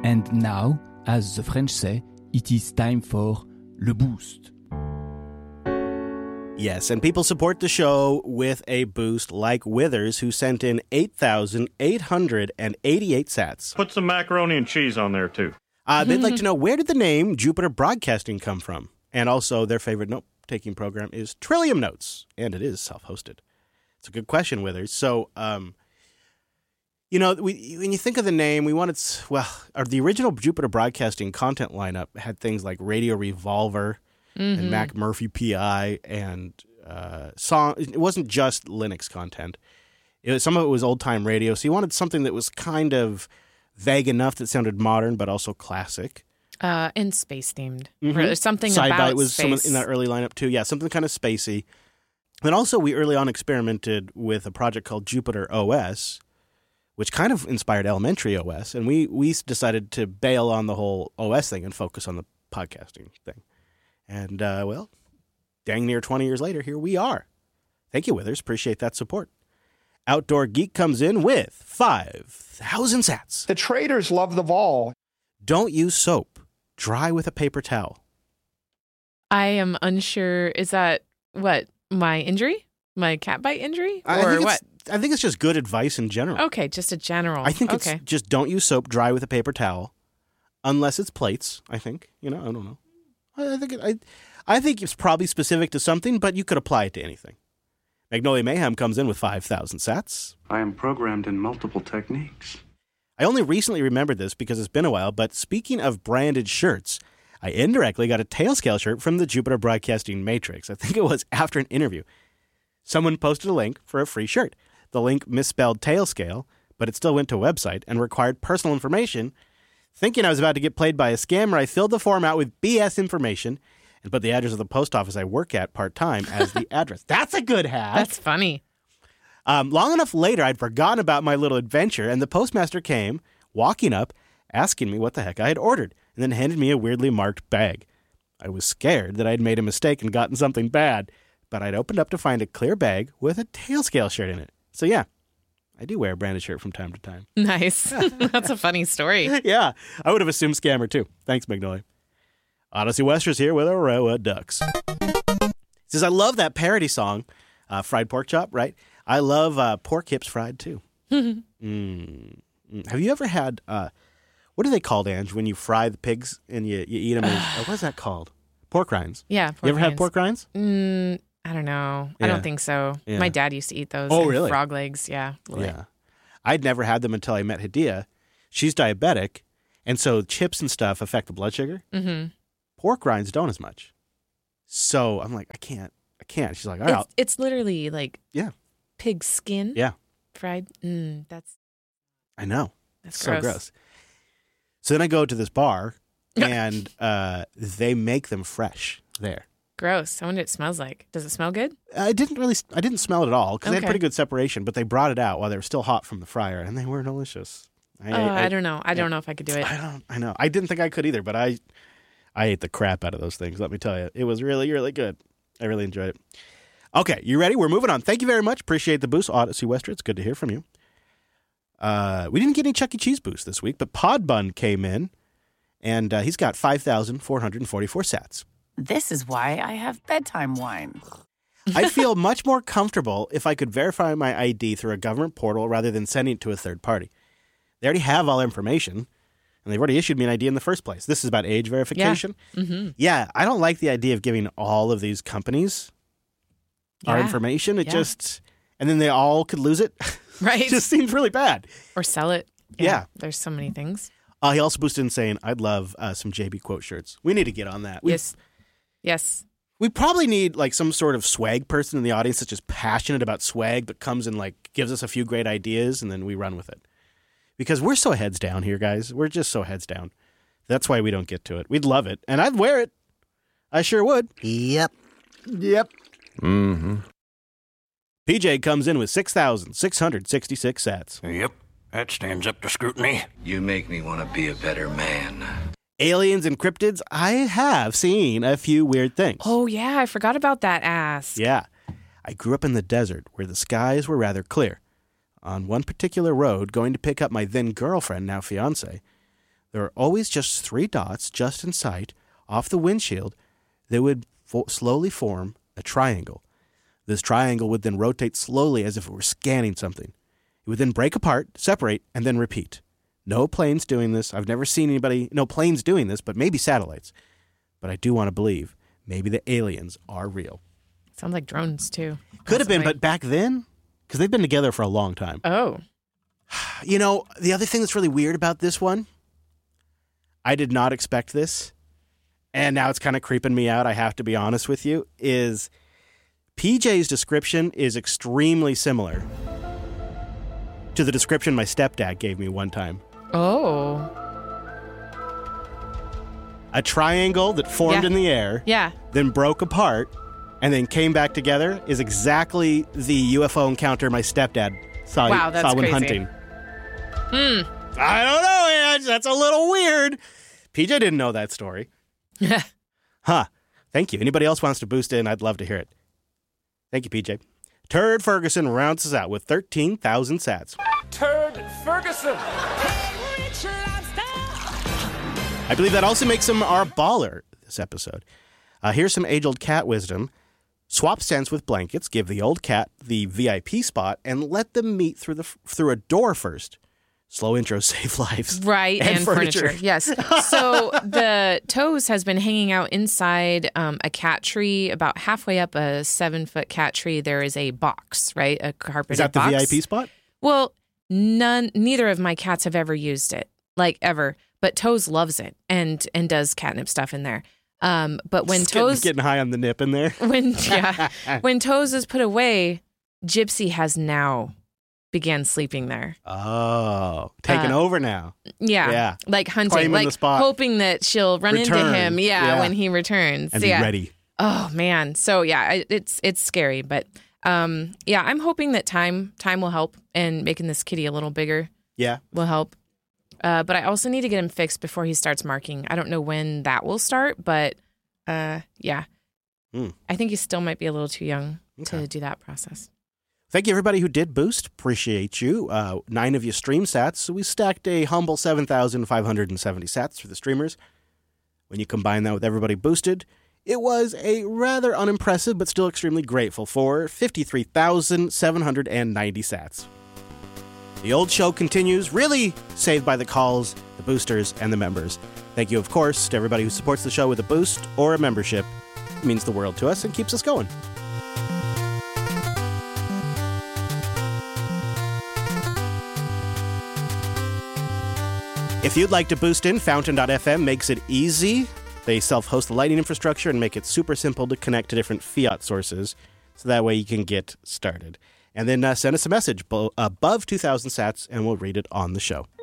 And now, as the French say, it is time for Le Boost. Yes, and people support the show with a boost like Withers, who sent in 8,888 sats. Put some macaroni and cheese on there, too. They'd like to know, where did the name Jupiter Broadcasting come from? And also, their favorite note-taking program is Trillium Notes, and it is self-hosted. It's a good question, Withers. So, when you think of the name, the original Jupiter Broadcasting content lineup had things like Radio Revolver, and Mac Murphy PI, and song. It wasn't just Linux content. Some of it was old-time radio, so you wanted something that was kind of vague enough that sounded modern, but also classic. And space-themed. Or something Sci-Fi about was space. In that early lineup, too. Yeah, something kind of spacey. And also, we early on experimented with a project called Jupiter OS, which kind of inspired Elementary OS, and we decided to bail on the whole OS thing and focus on the podcasting thing. And, dang near 20 years later, here we are. Thank you, Withers. Appreciate that support. Outdoor Geek comes in with 5,000 sats. The traders love the vol. Don't use soap. Dry with a paper towel. I am unsure. Is that, my injury? My cat bite injury? Or what? I think it's just good advice in general. Okay, just a general. I think it's just don't use soap. Dry with a paper towel. Unless it's plates, I think. I don't know. I think it's probably specific to something, but you could apply it to anything. Magnolia Mayhem comes in with 5,000 sats. I am programmed in multiple techniques. I only recently remembered this because it's been a while, but speaking of branded shirts, I indirectly got a Tailscale shirt from the Jupiter Broadcasting Matrix. I think it was after an interview. Someone posted a link for a free shirt. The link misspelled Tailscale, but it still went to a website and required personal information. Thinking I was about to get played by a scammer, I filled the form out with BS information and put the address of the post office I work at part-time as the address. That's a good hack. That's funny. Long enough later, I'd forgotten about my little adventure, and the postmaster came, walking up, asking me what the heck I had ordered, and then handed me a weirdly marked bag. I was scared that I'd made a mistake and gotten something bad, but I'd opened up to find a clear bag with a Tailscale shirt in it. So yeah, I do wear a branded shirt from time to time. Nice. That's a funny story. Yeah, I would have assumed scammer too. Thanks, Magnolia. Odyssey Wester's here with a row of ducks. Says, I love that parody song, Fried Pork Chop, right? I love pork hips fried too. Have you ever had, what are they called, Ange, when you fry the pigs and you eat them? What is that called? Pork rinds. Yeah, pork You ever rinds. had pork rinds? I don't know. Yeah. I don't think so. Yeah. My dad used to eat those. Oh, and really? Frog legs, yeah. Yeah. I'd never had them until I met Hadia. She's diabetic, and so chips and stuff affect the blood sugar. Mm-hmm. Pork rinds don't as much. So I'm like, I can't. She's like, all right. It's literally like pig skin Yeah. fried. That's I know. That's so gross. So then I go to this bar, and they make them fresh there. gross. I wonder what it smells like. Does it smell good? I didn't smell it at all because they had Okay. pretty good separation, but they brought it out while they were still hot from the fryer, and they were delicious. I don't know. I don't know if I could do it. I know. I didn't think I could either, but I ate the crap out of those things. Let me tell you, it was really, really good. I really enjoyed it. Okay, you ready? We're moving on. Thank you very much. Appreciate the boost, Odyssey Wester. It's good to hear from you. We didn't get any Chuck E. Cheese boost this week, but Podbun came in, and he's got 5,444 sats. This is why I have bedtime wine. I'd feel much more comfortable if I could verify my ID through a government portal rather than sending it to a third party. They already have all information, and they've already issued me an ID in the first place. This is about age verification. Yeah. Mm-hmm. Yeah, I don't like the idea of giving all of these companies our information. It just, and then they all could lose it. Right. It just seems really bad. Or sell it. Yeah. There's so many things. He also boosted in saying, I'd love some JB quote shirts. We need to get on that. Yes. We probably need like some sort of swag person in the audience that's just passionate about swag, but comes and like gives us a few great ideas and then we run with it. Because we're so heads down here, guys. We're just so heads down. That's why we don't get to it. We'd love it. And I'd wear it. I sure would. Yep. Mm-hmm. PJ comes in with 6,666 sats. Yep. That stands up to scrutiny. You make me want to be a better man. Aliens and cryptids, I have seen a few weird things. Oh, yeah. I forgot about that ask. Yeah. I grew up in the desert where the skies were rather clear. On one particular road, going to pick up my then girlfriend, now fiance, there are always just 3 dots just in sight off the windshield that would slowly form a triangle. This triangle would then rotate slowly as if it were scanning something. It would then break apart, separate, and then repeat. No planes doing this. I've never seen no planes doing this, but maybe satellites. But I do want to believe maybe the aliens are real. Sounds like drones, too. Could have been, but back then, because they've been together for a long time. Oh. You know, the other thing that's really weird about this one, I did not expect this, and now it's kind of creeping me out, I have to be honest with you, is PJ's description is extremely similar to the description my stepdad gave me one time. Oh. A triangle that formed in the air, then broke apart, and then came back together is exactly the UFO encounter my stepdad saw when crazy. hunting. I don't know, Ange. That's a little weird. PJ didn't know that story. Huh. Thank you. Anybody else wants to boost in, I'd love to hear it. Thank you, PJ. Turd Ferguson rounds us out with 13,000 sats. Turd Ferguson! I believe that also makes him our baller this episode. Here's some age-old cat wisdom. Swap scents with blankets, give the old cat the VIP spot, and let them meet through a door first. Slow intros save lives. Right, and furniture. Yes. So the Toes has been hanging out inside a cat tree. About halfway up a 7-foot cat tree, there is a box, right? A carpeted box. Is that the VIP spot? Well, neither of my cats have ever used it, like ever. But Toes loves it and does catnip stuff in there. But when Toes getting high on the nip in there. When Toes is put away, Gypsy has now began sleeping there. Oh, taking over now. Yeah. Like hunting, claiming like the spot. Hoping that she'll run into him. When he returns. And be ready. Oh man. So it's scary, but I'm hoping that time will help, and making this kitty a little bigger. Yeah. Will help. But I also need to get him fixed before he starts marking. I don't know when that will start, but I think he still might be a little too young to do that process. Thank you, everybody who did boost. Appreciate you. 9 of you stream sats, so we stacked a humble 7,570 sats for the streamers. When you combine that with everybody boosted, it was a rather unimpressive but still extremely grateful for 53,790 sats. The old show continues, really saved by the calls, the boosters, and the members. Thank you, of course, to everybody who supports the show with a boost or a membership. It means the world to us and keeps us going. If you'd like to boost in, Fountain.fm makes it easy. They self-host the Lightning infrastructure and make it super simple to connect to different fiat sources, so that way you can get started. And then send us a message above 2,000 sats, and we'll read it on the show.